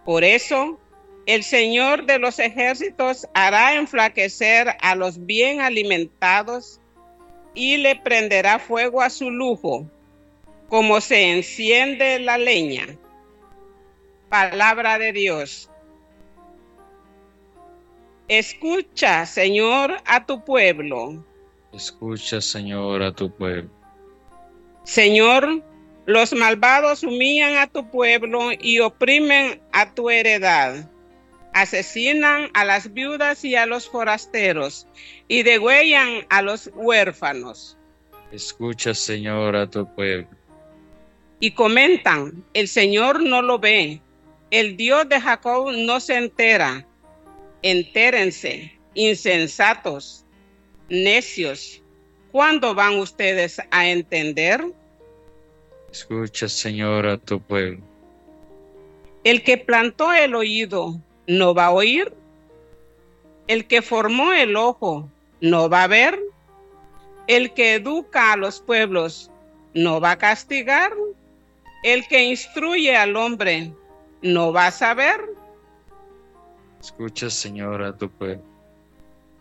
Por eso, el Señor de los ejércitos hará enflaquecer a los bien alimentados y le prenderá fuego a su lujo, como se enciende la leña. Palabra de Dios. Escucha, Señor, a tu pueblo. Escucha, Señor, a tu pueblo. Señor, los malvados humillan a tu pueblo y oprimen a tu heredad. Asesinan a las viudas y a los forasteros y degüellan a los huérfanos. Escucha, Señor, a tu pueblo. Y comentan, el Señor no lo ve, el Dios de Jacob no se entera. Entérense, insensatos, necios, ¿cuándo van ustedes a entender? Escucha, Señor, a tu pueblo. El que plantó el oído, ¿no va a oír? El que formó el ojo, ¿no va a ver? El que educa a los pueblos, ¿no va a castigar? El que instruye al hombre, ¿no va a saber? Escucha, Señor, a tu pueblo.